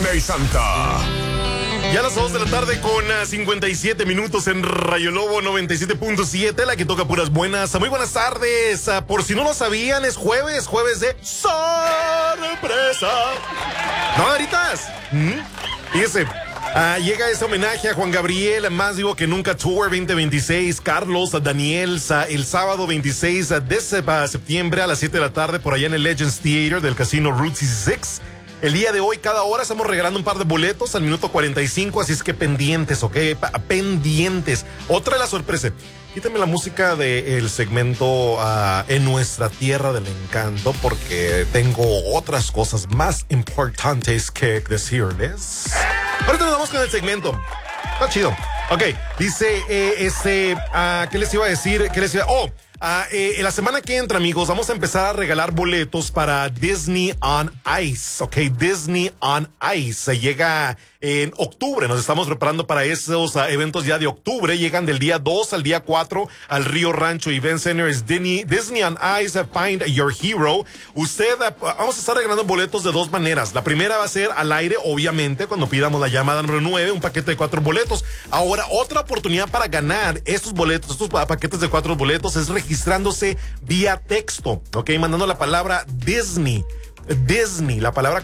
y Santa. Ya a las 2 de la tarde con 57 minutos en Rayo Lobo 97.7, la que toca puras buenas. Muy buenas tardes. Por si no lo sabían, es jueves de sorpresa. ¿No, Veritas? Fíjese. Llega ese homenaje a Juan Gabriel, Más Vivo que Nunca Tour 2026, Carlos, Daniel, el sábado 26 de septiembre a las 7 de la tarde por allá en el Legends Theater del Casino Route 66. El día de hoy, cada hora, estamos regalando un par de boletos al minuto 45, así es que pendientes, ¿ok? Pendientes. Otra de las sorpresas. Quítame la música del segmento En Nuestra Tierra del Encanto, porque tengo otras cosas más importantes que decirles. Ahorita nos vamos con el segmento. Está chido. Ok, dice, ¿qué les iba a decir? La semana que entra, amigos, vamos a empezar a regalar boletos para Disney on Ice, ¿ok? Disney on Ice. Se llega en octubre. Nos estamos preparando para esos eventos ya de octubre. Llegan del día 2 al día 4 al Río Rancho Event Center. Es Disney on Ice, Find Your Hero. Vamos a estar regalando boletos de dos maneras. La primera va a ser al aire, obviamente, cuando pidamos la llamada número 9, un paquete de 4 boletos. Ahora, otra oportunidad para ganar estos boletos, estos paquetes de 4 boletos, es registrándose vía texto, ¿ok? Mandando la palabra Disney, la palabra